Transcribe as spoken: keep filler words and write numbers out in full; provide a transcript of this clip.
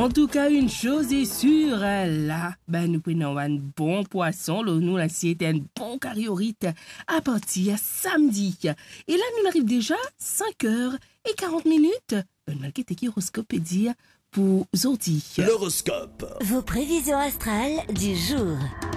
En tout cas, une chose est sûre, là, ben, nous prenons un bon poisson, là, nous, l'assiette, un bon cariorite à partir samedi. Et là, nous arrive déjà cinq heures quarante minutes. Ben, malgré tes horoscope et dire pour aujourd'hui. L'horoscope. Vos prévisions astrales du jour.